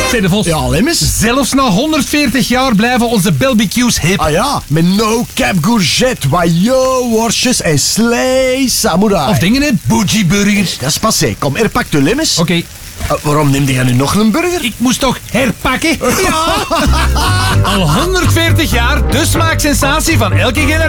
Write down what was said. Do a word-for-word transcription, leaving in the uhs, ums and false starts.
Zeg de Vos. Ja, Lemmens. Zelfs na honderdveertig jaar blijven onze barbecues hip. Ah ja, met no cap courgette, wajo, worstjes en slay samurai. Of dingen, hè? Bougie burgers. Dat is passé. Kom, er pak de Lemmens. Oké. Uh, waarom neemde jij nu nog een burger? Ik moest toch herpakken? Ja! Al honderdveertig jaar, de smaaksensatie van elke generatie.